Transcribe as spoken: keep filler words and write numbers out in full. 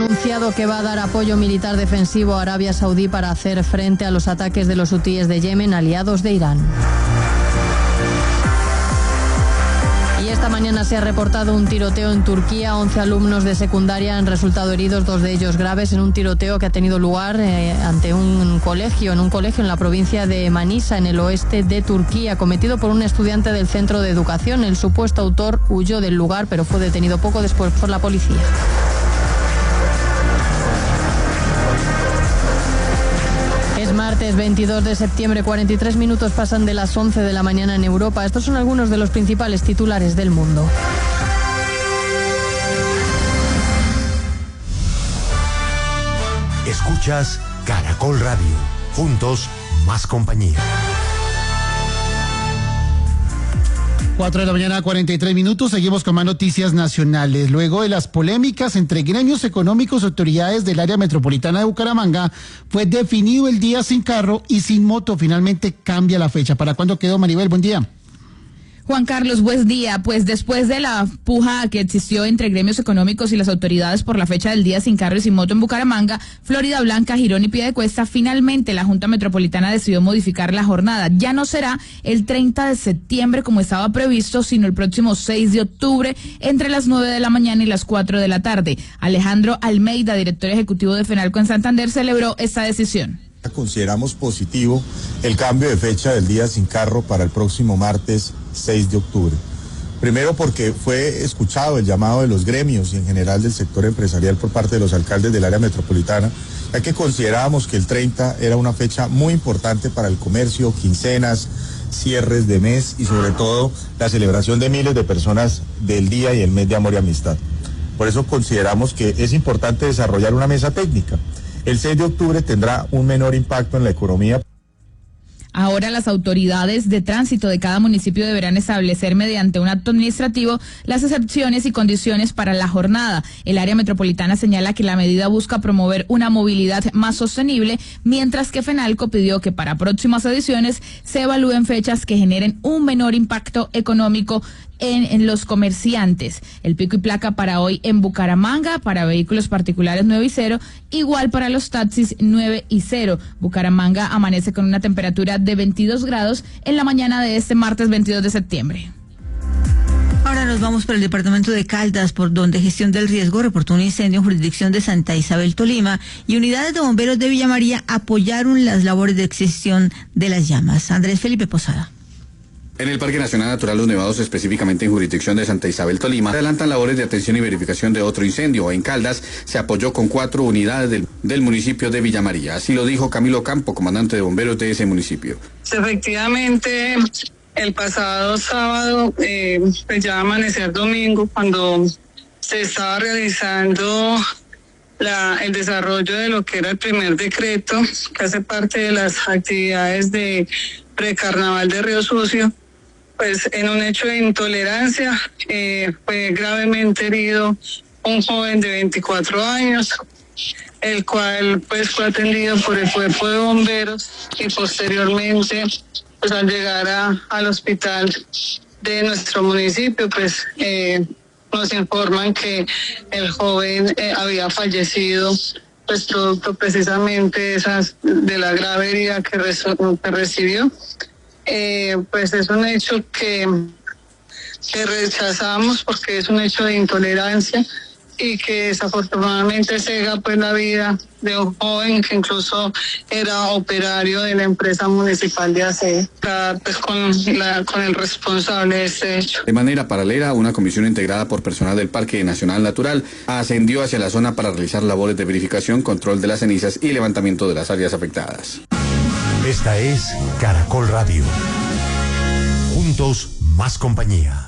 anunciado que va a dar apoyo militar defensivo a Arabia Saudí para hacer frente a los ataques de los hutíes de Yemen, aliados de Irán. Y esta mañana se ha reportado un tiroteo en Turquía. once alumnos de secundaria han resultado heridos, dos de ellos graves, en un tiroteo que ha tenido lugar eh, ante un colegio, en un colegio en la provincia de Manisa, en el oeste de Turquía, cometido por un estudiante del centro de educación. El supuesto autor huyó del lugar, pero fue detenido poco después por la policía. Es martes veintidós de septiembre, cuarenta y tres minutos pasan de las once de la mañana en Europa. Estos son algunos de los principales titulares del mundo. Escuchas Caracol Radio. Juntos, más compañía. cuatro de la mañana, cuarenta y tres minutos. Seguimos con más noticias nacionales. Luego de las polémicas entre gremios económicos y autoridades del área metropolitana de Bucaramanga, fue definido el día sin carro y sin moto. Finalmente cambia la fecha. ¿Para cuándo quedó, Maribel? Buen día. Juan Carlos, buen día. Pues después de la puja que existió entre gremios económicos y las autoridades por la fecha del día sin carro y sin moto en Bucaramanga, Florida Blanca, Girón y Piedecuesta, finalmente la Junta Metropolitana decidió modificar la jornada. Ya no será el treinta de septiembre como estaba previsto, sino el próximo seis de octubre entre las nueve de la mañana y las cuatro de la tarde. Alejandro Almeida, director ejecutivo de FENALCO en Santander, celebró esta decisión. Consideramos positivo el cambio de fecha del día sin carro para el próximo martes seis de octubre. Primero porque fue escuchado el llamado de los gremios y en general del sector empresarial por parte de los alcaldes del área metropolitana, ya que considerábamos que el treinta era una fecha muy importante para el comercio, quincenas, cierres de mes y sobre todo la celebración de miles de personas del día y el mes de amor y amistad. Por eso consideramos que es importante desarrollar una mesa técnica. El seis de octubre tendrá un menor impacto en la economía. Ahora las autoridades de tránsito de cada municipio deberán establecer mediante un acto administrativo las excepciones y condiciones para la jornada. El área metropolitana señala que la medida busca promover una movilidad más sostenible, mientras que FENALCO pidió que para próximas ediciones se evalúen fechas que generen un menor impacto económico En, en los comerciantes. El pico y placa para hoy en Bucaramanga, para vehículos particulares nueve y cero, igual para los taxis nueve y cero. Bucaramanga amanece con una temperatura de veintidós grados en la mañana de este martes veintidós de septiembre. Ahora nos vamos para el departamento de Caldas, por donde Gestión del Riesgo reportó un incendio en jurisdicción de Santa Isabel, Tolima, y unidades de bomberos de Villa María apoyaron las labores de extinción de las llamas. Andrés Felipe Posada. En el Parque Nacional Natural Los Nevados, específicamente en jurisdicción de Santa Isabel, Tolima, adelantan labores de atención y verificación de otro incendio. En Caldas se apoyó con cuatro unidades del, del municipio de Villa María. Así lo dijo Camilo Campo, comandante de bomberos de ese municipio. Efectivamente, el pasado sábado, eh, pues ya amanecer domingo, cuando se estaba realizando la, el desarrollo de lo que era el primer decreto, que hace parte de las actividades de precarnaval de Río Sucio, pues en un hecho de intolerancia eh, fue gravemente herido un joven de veinticuatro años, el cual pues fue atendido por el cuerpo de bomberos y posteriormente pues al llegar a, al hospital de nuestro municipio pues eh, nos informan que el joven eh, había fallecido pues producto precisamente de, esas, de la grave herida que, reso, que recibió. Eh, pues es un hecho que, que rechazamos porque es un hecho de intolerancia y que desafortunadamente cega pues la vida de un joven que incluso era operario de la empresa municipal de aseo, pues con, la, con el responsable de este hecho. De manera paralela, una comisión integrada por personal del Parque Nacional Natural ascendió hacia la zona para realizar labores de verificación, control de las cenizas y levantamiento de las áreas afectadas. Esta es Caracol Radio. Juntos, más compañía.